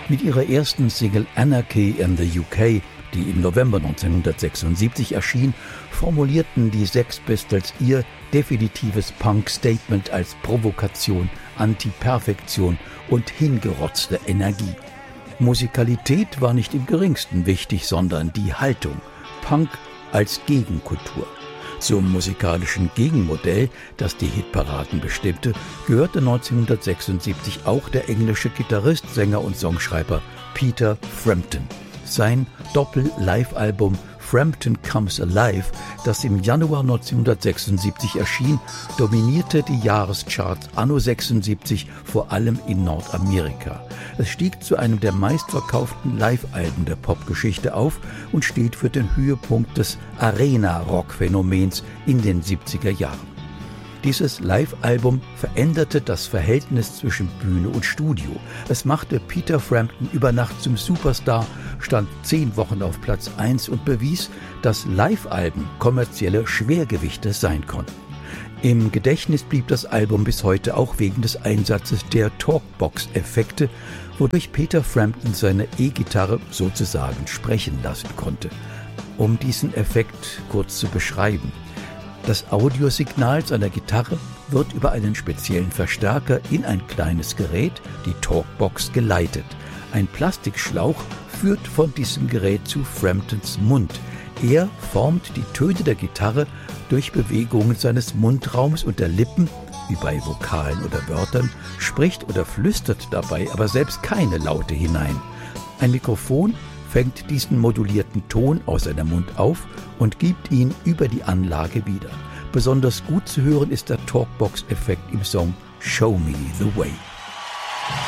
Mit ihrer ersten Single Anarchy in the UK, die im November 1976 erschien, formulierten die Sex Pistols ihr definitives Punk-Statement als Provokation, Anti-Perfektion und hingerotzte Energie. Musikalität war nicht im geringsten wichtig, sondern die Haltung. Punk als Gegenkultur. Zum musikalischen Gegenmodell, das die Hitparaden bestimmte, gehörte 1976 auch der englische Gitarrist, Sänger und Songschreiber Peter Frampton. Sein Doppel-Live-Album Frampton Comes Alive, das im Januar 1976 erschien, dominierte die Jahrescharts anno 76, vor allem in Nordamerika. Es stieg zu einem der meistverkauften Live-Alben der Popgeschichte auf und steht für den Höhepunkt des Arena-Rock-Phänomens in den 70er Jahren. Dieses Live-Album veränderte das Verhältnis zwischen Bühne und Studio. Es machte Peter Frampton über Nacht zum Superstar, stand 10 Wochen auf Platz 1 und bewies, dass Live-Alben kommerzielle Schwergewichte sein konnten. Im Gedächtnis blieb das Album bis heute auch wegen des Einsatzes der Talkbox-Effekte, wodurch Peter Frampton seine E-Gitarre sozusagen sprechen lassen konnte. Um diesen Effekt kurz zu beschreiben: Das Audiosignal seiner Gitarre wird über einen speziellen Verstärker in ein kleines Gerät, die Talkbox, geleitet. Ein Plastikschlauch führt von diesem Gerät zu Framptons Mund. Er formt die Töne der Gitarre durch Bewegungen seines Mundraums und der Lippen, wie bei Vokalen oder Wörtern, spricht oder flüstert dabei aber selbst keine Laute hinein. Ein Mikrofon fängt diesen modulierten Ton aus seinem Mund auf und gibt ihn über die Anlage wieder. Besonders gut zu hören ist der Talkbox-Effekt im Song Show Me the Way.